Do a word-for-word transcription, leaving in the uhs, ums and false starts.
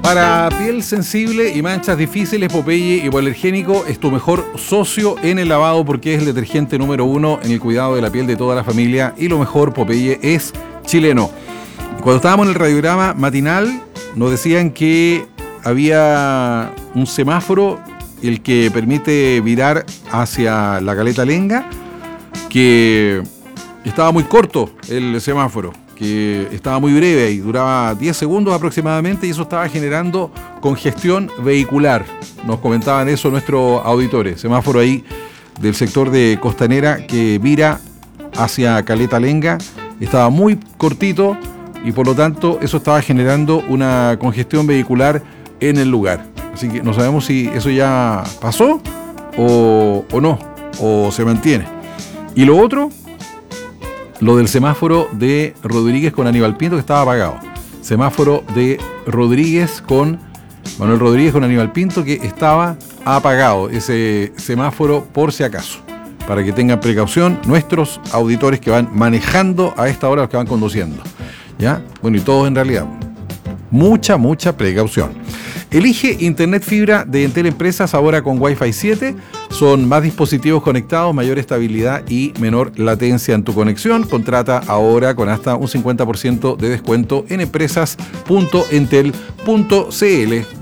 Para piel sensible y manchas difíciles, Popeye Hipoalergénico es tu mejor socio en el lavado porque es el detergente número uno en el cuidado de la piel de toda la familia y lo mejor, Popeye es chileno. Cuando estábamos en el radiograma matinal nos decían que había un semáforo, el que permite virar hacia la Caleta Lenga, que estaba muy corto el semáforo, que estaba muy breve y duraba diez segundos aproximadamente y eso estaba generando congestión vehicular. Nos comentaban eso nuestros auditores. Semáforo ahí del sector de Costanera que vira hacia Caleta Lenga estaba muy cortito y por lo tanto eso estaba generando una congestión vehicular en el lugar. Así que no sabemos si eso ya pasó o, o no, o se mantiene. Y lo otro, lo del semáforo de Rodríguez con Aníbal Pinto que estaba apagado. Semáforo de Rodríguez con Manuel Rodríguez con Aníbal Pinto que estaba apagado. Ese semáforo por si acaso. Para que tengan precaución nuestros auditores que van manejando a esta hora, los que van conduciendo. ¿Ya? Bueno, y todos en realidad. Mucha, mucha precaución. Elige Internet Fibra de Entel Empresas ahora con Wi-Fi siete. Son más dispositivos conectados, mayor estabilidad y menor latencia en tu conexión. Contrata ahora con hasta un cincuenta por ciento de descuento en empresas punto entel punto c l.